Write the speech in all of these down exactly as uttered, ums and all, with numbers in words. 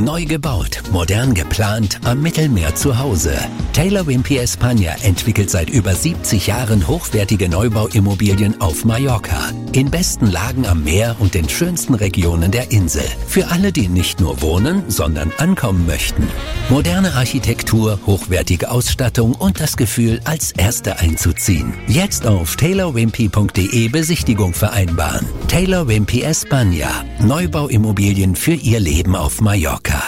Neu gebaut, modern geplant, am Mittelmeer zu Hause. Taylor Wimpey España entwickelt seit über siebzig Jahren hochwertige Neubauimmobilien auf Mallorca. In besten Lagen am Meer und den schönsten Regionen der Insel. Für alle, die nicht nur wohnen, sondern ankommen möchten. Moderne Architektur, hochwertige Ausstattung und das Gefühl, als Erste einzuziehen. Jetzt auf taylor wimpey punkt de Besichtigung vereinbaren. Taylor Wimpey España. Neubauimmobilien für Ihr Leben auf Mallorca.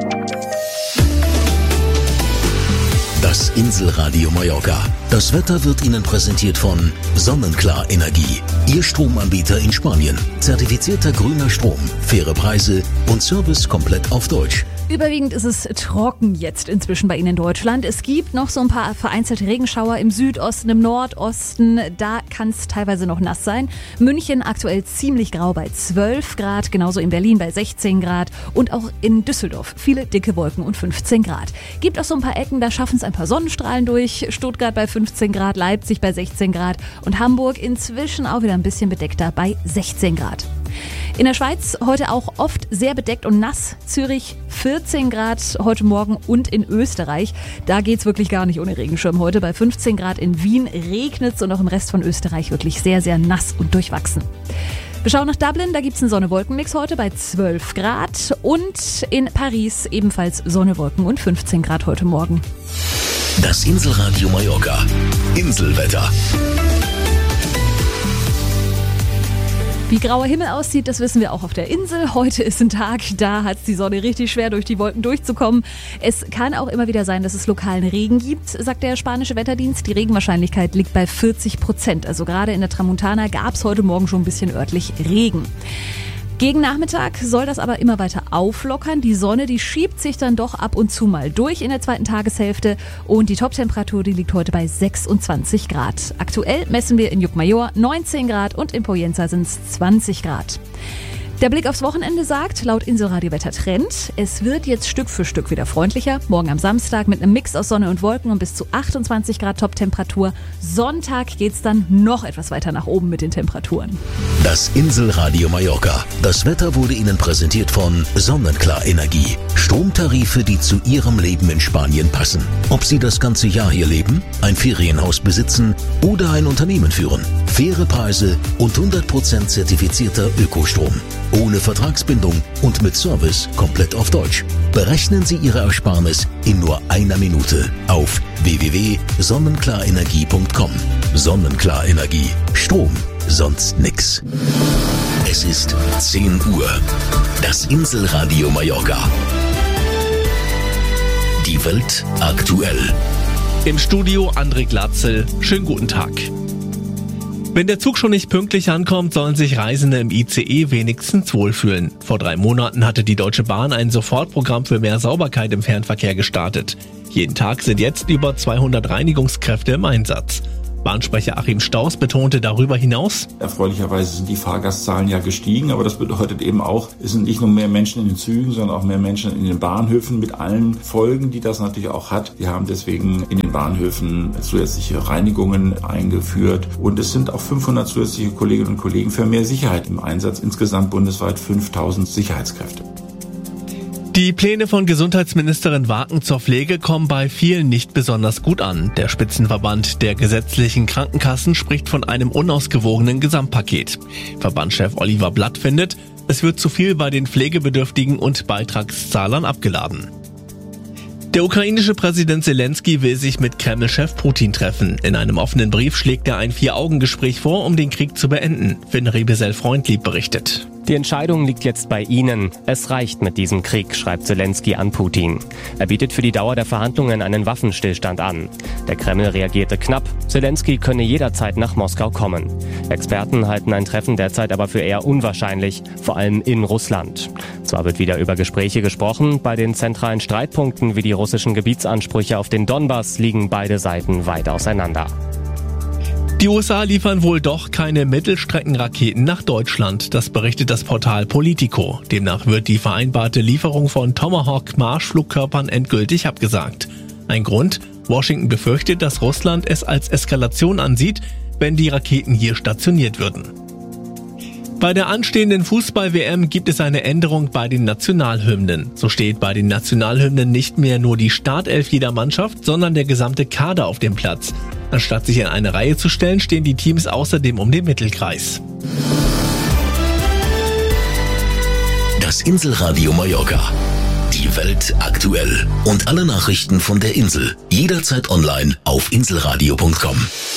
Das Inselradio Mallorca. Das Wetter wird Ihnen präsentiert von Sonnenklar Energie. Ihr Stromanbieter in Spanien. Zertifizierter grüner Strom, faire Preise und Service komplett auf Deutsch. Überwiegend ist es trocken jetzt inzwischen bei Ihnen in Deutschland. Es gibt noch so ein paar vereinzelte Regenschauer im Südosten, im Nordosten. Da kann es teilweise noch nass sein. München aktuell ziemlich grau bei zwölf Grad, genauso in Berlin bei sechzehn Grad und auch in Düsseldorf viele dicke Wolken und fünfzehn Grad. Gibt auch so ein paar Ecken, da schaffen es ein paar Sonnenstrahlen durch. Stuttgart bei fünfzehn Grad, Leipzig bei sechzehn Grad und Hamburg inzwischen auch wieder ein bisschen bedeckter bei sechzehn Grad. In der Schweiz heute auch oft sehr bedeckt und nass. Zürich vierzehn Grad heute Morgen und in Österreich. Da geht's wirklich gar nicht ohne Regenschirm heute. Bei fünfzehn Grad in Wien regnet's und auch im Rest von Österreich wirklich sehr, sehr nass und durchwachsen. Wir schauen nach Dublin, da gibt's einen Sonne-Wolken-Mix heute bei zwölf Grad. Und in Paris ebenfalls Sonne, Wolken und fünfzehn Grad heute Morgen. Das Inselradio Mallorca. Inselwetter. Wie grauer Himmel aussieht, das wissen wir auch auf der Insel. Heute ist ein Tag, da hat es die Sonne richtig schwer, durch die Wolken durchzukommen. Es kann auch immer wieder sein, dass es lokalen Regen gibt, sagt der spanische Wetterdienst. Die Regenwahrscheinlichkeit liegt bei vierzig Prozent. Also gerade in der Tramontana gab es heute Morgen schon ein bisschen örtlich Regen. Gegen Nachmittag soll das aber immer weiter auflockern. Die Sonne, die schiebt sich dann doch ab und zu mal durch in der zweiten Tageshälfte. Und die Toptemperatur, die liegt heute bei sechsundzwanzig Grad. Aktuell messen wir in Llucmajor neunzehn Grad und in Poyenza sind es zwanzig Grad. Der Blick aufs Wochenende sagt, laut Inselradio-Wetter Trend, es wird jetzt Stück für Stück wieder freundlicher. Morgen am Samstag mit einem Mix aus Sonne und Wolken und bis zu achtundzwanzig Grad Toptemperatur. Sonntag geht's dann noch etwas weiter nach oben mit den Temperaturen. Das Inselradio Mallorca. Das Wetter wurde Ihnen präsentiert von Sonnenklar Energie. Stromtarife, die zu Ihrem Leben in Spanien passen. Ob Sie das ganze Jahr hier leben, ein Ferienhaus besitzen oder ein Unternehmen führen. Faire Preise und hundert Prozent zertifizierter Ökostrom. Ohne Vertragsbindung und mit Service komplett auf Deutsch. Berechnen Sie Ihre Ersparnis in nur einer Minute auf w w w punkt sonnenklarenergie punkt com. Sonnenklar Energie. Strom, sonst nix. Es ist zehn Uhr. Das Inselradio Mallorca. Die Welt aktuell. Im Studio André Glatzel. Schönen guten Tag. Wenn der Zug schon nicht pünktlich ankommt, sollen sich Reisende im I C E wenigstens wohlfühlen. Vor drei Monaten hatte die Deutsche Bahn ein Sofortprogramm für mehr Sauberkeit im Fernverkehr gestartet. Jeden Tag sind jetzt über zweihundert Reinigungskräfte im Einsatz. Bahnsprecher Achim Staus betonte darüber hinaus: Erfreulicherweise sind die Fahrgastzahlen ja gestiegen, aber das bedeutet eben auch, es sind nicht nur mehr Menschen in den Zügen, sondern auch mehr Menschen in den Bahnhöfen mit allen Folgen, die das natürlich auch hat. Wir haben deswegen in den Bahnhöfen zusätzliche Reinigungen eingeführt und es sind auch fünfhundert zusätzliche Kolleginnen und Kollegen für mehr Sicherheit im Einsatz, insgesamt bundesweit fünftausend Sicherheitskräfte. Die Pläne von Gesundheitsministerin Waken zur Pflege kommen bei vielen nicht besonders gut an. Der Spitzenverband der gesetzlichen Krankenkassen spricht von einem unausgewogenen Gesamtpaket. Verbandschef Oliver Blatt findet, es wird zu viel bei den Pflegebedürftigen und Beitragszahlern abgeladen. Der ukrainische Präsident Zelensky will sich mit Kreml-Chef Putin treffen. In einem offenen Brief schlägt er ein Vier-Augen-Gespräch vor, um den Krieg zu beenden. Finn Rebesel-Freundlieb berichtet. Die Entscheidung liegt jetzt bei Ihnen. Es reicht mit diesem Krieg, schreibt Zelensky an Putin. Er bietet für die Dauer der Verhandlungen einen Waffenstillstand an. Der Kreml reagierte knapp. Zelensky könne jederzeit nach Moskau kommen. Experten halten ein Treffen derzeit aber für eher unwahrscheinlich, vor allem in Russland. Zwar wird wieder über Gespräche gesprochen, bei den zentralen Streitpunkten wie die russischen Gebietsansprüche auf den Donbass liegen beide Seiten weit auseinander. Die U S A liefern wohl doch keine Mittelstreckenraketen nach Deutschland, das berichtet das Portal Politico. Demnach wird die vereinbarte Lieferung von Tomahawk-Marschflugkörpern endgültig abgesagt. Ein Grund? Washington befürchtet, dass Russland es als Eskalation ansieht, wenn die Raketen hier stationiert würden. Bei der anstehenden Fußball-W M gibt es eine Änderung bei den Nationalhymnen. So steht bei den Nationalhymnen nicht mehr nur die Startelf jeder Mannschaft, sondern der gesamte Kader auf dem Platz. Anstatt sich in eine Reihe zu stellen, stehen die Teams außerdem um den Mittelkreis. Das Inselradio Mallorca. Die Welt aktuell. Und alle Nachrichten von der Insel. Jederzeit online auf inselradio punkt com.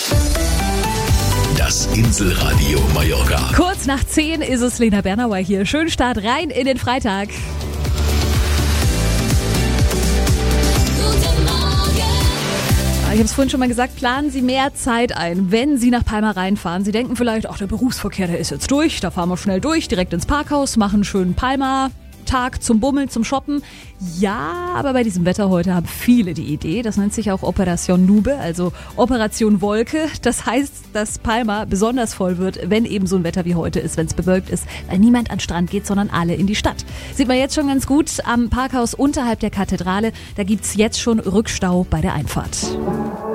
Das Inselradio Mallorca. Kurz nach zehn ist es, Lena Bernauer hier. Schönen Start rein in den Freitag. Ich habe es vorhin schon mal gesagt, planen Sie mehr Zeit ein, wenn Sie nach Palma reinfahren. Sie denken vielleicht, ach, der Berufsverkehr, der ist jetzt durch, da fahren wir schnell durch, direkt ins Parkhaus, machen einen schönen Palma-Tag zum Bummeln, zum Shoppen. Ja, aber bei diesem Wetter heute haben viele die Idee, das nennt sich auch Operation Nube, also Operation Wolke. Das heißt, dass Palma besonders voll wird, wenn eben so ein Wetter wie heute ist, wenn es bewölkt ist, weil niemand an den Strand geht, sondern alle in die Stadt. Sieht man jetzt schon ganz gut am Parkhaus unterhalb der Kathedrale, da gibt's jetzt schon Rückstau bei der Einfahrt.